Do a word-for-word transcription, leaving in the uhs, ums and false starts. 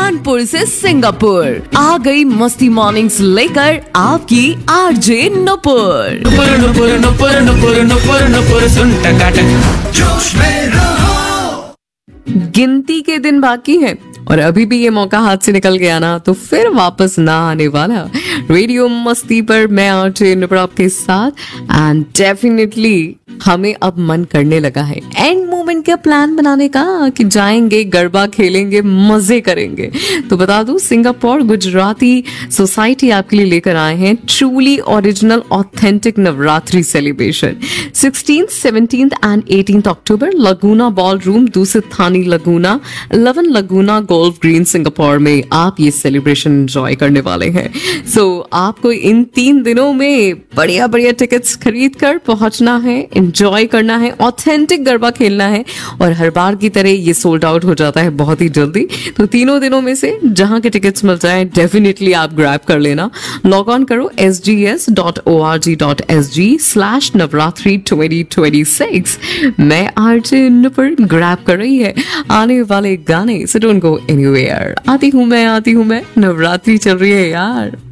कानपुर से सिंगापुर आ गई मस्ती मॉर्निंग्स लेकर आपकी आरजे नुपुर। नुपुर नुपुर नुपुर नुपुर नुपुर नुपुर सुन टकाटक जोश में रहो। गिनती के दिन बाकी हैं और अभी भी ये मौका हाथ से निकल गया ना तो फिर वापस ना आने वाला। रेडियो मस्ती पर मैं आरजे नुपुर आपके साथ एंड डेफिनेटली हमें अब मन करने लगा है एंड मोमेंट का प्लान बनाने का कि जाएंगे गरबा खेलेंगे मजे करेंगे। तो बता दूं सिंगापुर गुजराती सोसाइटी आपके लिए लेकर आए हैं truly original authentic Navratri celebration sixteen seventeen and eighteen October लगूना ball room दूसरे थानी लगूना इलेवन लगूना गोल्फ ग्रीन सिंगापुर में आप ये सेलिब्रेशन एंजॉय करने वाले हैं। सो so, आपको इन तीन दिनों में बढ़िया बढ़िया टिकट्स खरीद कर पहुंचना है, एंजॉय करना है, ऑथेंटिक गरबा खेलना है और हर बार की तरह ये सोल्ड आउट हो जाता है बहुत ही जल्दी। तो तीनों दिनों में से जहां के टिकट्स मिल जाए डेफिनेटली आप ग्रैब कर लेना। लॉग ऑन करो S G S dot O R G dot S G slash Navratri twenty twenty six. मैं आरजे नुपुर ग्रैब कर रही है आने वाले गाने, सो डोंट गो एनीवेयर। आती हूँ मैं आती हूँ मैं नवरात्रि चल रही है यार।